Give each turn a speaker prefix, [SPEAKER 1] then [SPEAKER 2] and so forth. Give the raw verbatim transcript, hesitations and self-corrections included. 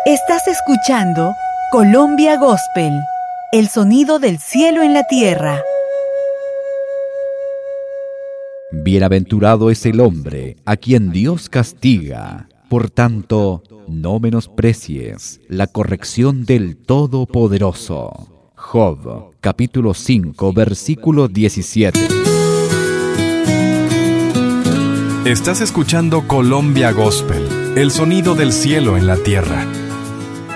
[SPEAKER 1] Estás escuchando Colombia Gospel, el sonido del cielo en la tierra.
[SPEAKER 2] Bienaventurado es el hombre a quien Dios castiga. Por tanto, no menosprecies la corrección del Todopoderoso. Job, capítulo cinco, versículo diecisiete.
[SPEAKER 3] Estás escuchando Colombia Gospel, el sonido del cielo en la tierra.